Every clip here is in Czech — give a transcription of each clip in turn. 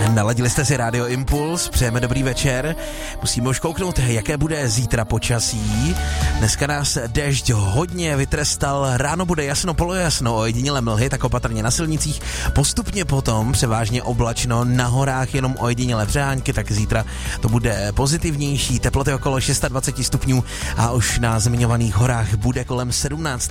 Naladili jste si Radio Impuls, přejeme dobrý večer. Musíme už kouknout, jaké bude zítra počasí. Dneska nás déšť hodně vytrestal, ráno bude jasno, polojasno, ojedinělé mlhy, tak opatrně na silnicích. Postupně potom převážně oblačno, na horách jenom ojedinělé přehánky, tak zítra to bude pozitivnější, teploty okolo 26 stupňů a už na zmiňovaných horách bude kolem 17.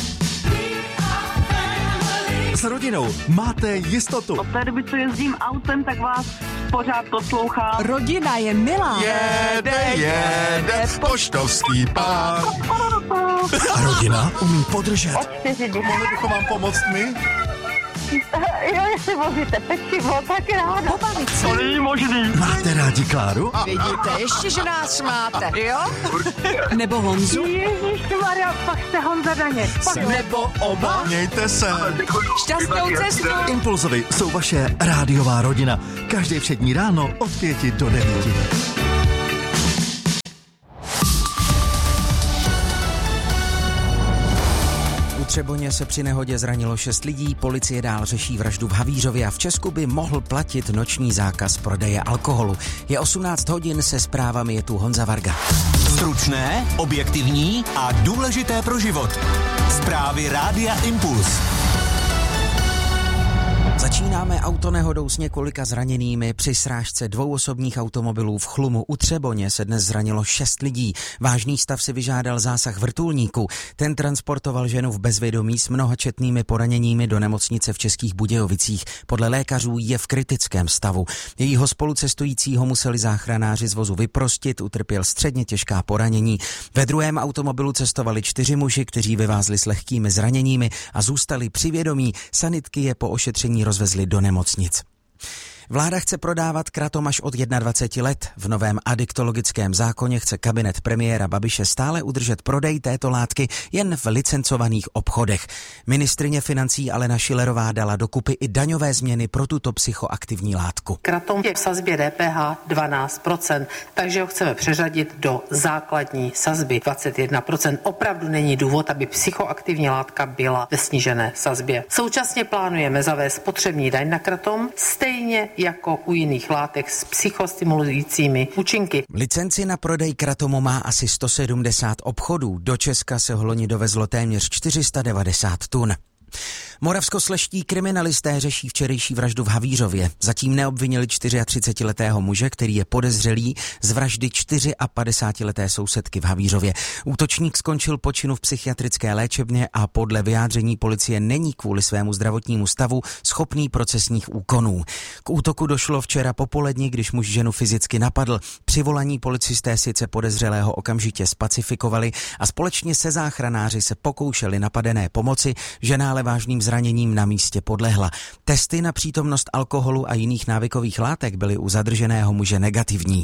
S rodinou máte jistotu. Od té doby, co jezdím autem, tak vás pořád poslouchám. Rodina je milá. Jede, poštovský pán. A rodina umí podržet. Mohli bychom vám pomoct my? Jo, jestli vozíte pečivo, tak ráda. Pobavit se. To není možný. Máte rádi Kláru? Vidíte, ještě, že nás máte, jo? Nebo Honzu? Ježišmarja, pak jste Honza Daněk. Nebo oba? Mějte se. Šťastnou cestu. Impulzovi jsou vaše rádiová rodina. Každý všední ráno od 5 do 9. U Třeboně se při nehodě zranilo 6 lidí, policie dál řeší vraždu v Havířově a v Česku by mohl platit noční zákaz prodeje alkoholu. Je 18 hodin, se zprávami je tu Honza Varga. Stručné, objektivní a důležité pro život. Zprávy Rádia Impuls. Začínáme autonehodou s několika zraněnými. Při srážce 2 osobních automobilů v Chlumu u Třeboně se dnes zranilo 6 lidí. Vážný stav si vyžádal zásah vrtulníku. Ten transportoval ženu v bezvědomí s mnohočetnými poraněními do nemocnice v Českých Budějovicích. Podle lékařů je v kritickém stavu. Jejího spolucestujícího museli záchranáři z vozu vyprostit, utrpěl středně těžká poranění. Ve druhém automobilu cestovali 4 muži, kteří vyvázli s lehkými zraněními a zůstali při vědomí. Sanitky je po ošetření rozvezli do nemocnic. Vláda chce prodávat kratom až od 21 let. V novém adiktologickém zákoně chce kabinet premiéra Babiše stále udržet prodej této látky jen v licencovaných obchodech. Ministryně financí Alena Schillerová dala dokupy i daňové změny pro tuto psychoaktivní látku. Kratom je v sazbě DPH 12%, takže ho chceme přeřadit do základní sazby 21%. Opravdu není důvod, aby psychoaktivní látka byla ve snížené sazbě. Současně plánujeme zavést spotřební daň na kratom, stejně jako u jiných látek s psychostimulujícími účinky. Licenci na prodej kratomu má asi 170 obchodů. Do Česka se ho loni dovezlo téměř 490 tun. Moravskoslezští kriminalisté řeší včerejší vraždu v Havířově. Zatím neobvinili 34letého muže, který je podezřelý z vraždy 54leté sousedky v Havířově. Útočník skončil po činu v psychiatrické léčebně a podle vyjádření policie není kvůli svému zdravotnímu stavu schopný procesních úkonů. K útoku došlo včera popoledni, když muž ženu fyzicky napadl. Při volaní policisté sice podezřelého okamžitě spacifikovali a společně se záchranáři se pokoušeli napadené pomoci, žena ale vážným zraněním na místě podlehla. Testy na přítomnost alkoholu a jiných návykových látek byly u zadrženého muže negativní.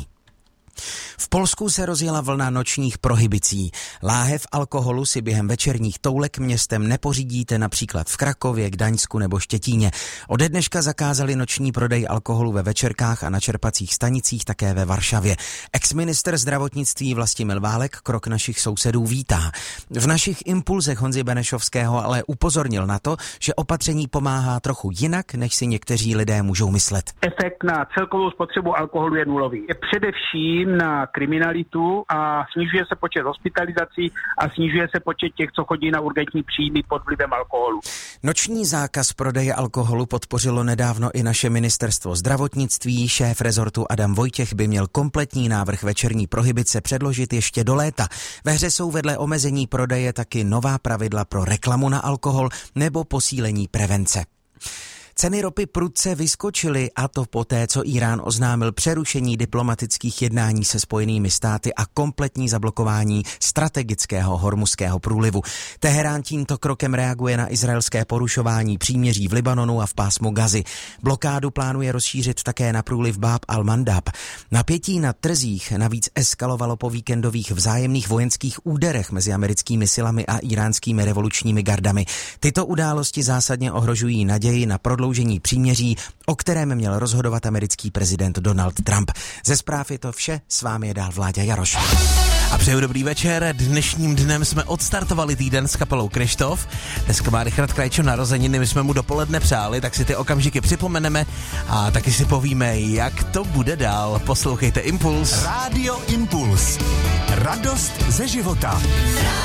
V Polsku se rozjela vlna nočních prohibicí. Láhev alkoholu si během večerních toulek městem nepořídíte například v Krakově, Gdaňsku nebo Štětíně. Ode dneška zakázali noční prodej alkoholu ve večerkách a na čerpacích stanicích také ve Varšavě. Exministr zdravotnictví Vlastimil Válek krok našich sousedů vítá. V našich impulzech Honzy Benešovského ale upozornil na to, že opatření pomáhá trochu jinak, než si někteří lidé můžou myslet. Efekt na celkovou spotřebu alkoholu je nulový. Je především na kriminalitu a snižuje se počet hospitalizací a snižuje se počet těch, co chodí na urgentní příjmy pod vlivem alkoholu. Noční zákaz prodeje alkoholu podpořilo nedávno i naše ministerstvo zdravotnictví. Šéf rezortu Adam Vojtěch by měl kompletní návrh večerní prohibice předložit ještě do léta. Ve hře jsou vedle omezení prodeje taky nová pravidla pro reklamu na alkohol nebo posílení prevence. Ceny ropy prudce vyskočily, a to poté, co Irán oznámil přerušení diplomatických jednání se Spojenými státy a kompletní zablokování strategického hormuzského průlivu. Teherán tímto krokem reaguje na izraelské porušování příměří v Libanonu a v pásmu Gazy. Blokádu plánuje rozšířit také na průliv Báb al-Mandab. Napětí na trzích navíc eskalovalo po víkendových vzájemných vojenských úderech mezi americkými silami a iránskými revolučními gardami. Tyto události zásadně ohrožují naději na prodloužení příměří, o kterém měl rozhodovat americký prezident Donald Trump. Ze zpráv je to vše, s vámi je dál Vláďa Jaroš. A přeju dobrý večer. Dnešním dnem jsme odstartovali týden s kapelou Kryštof. Dneska má Richard Krajčo narozeniny, my jsme mu dopoledne přáli, tak si ty okamžiky připomeneme a taky si povíme, jak to bude dál. Poslouchejte Impuls. Rádio Impuls. Radost ze života.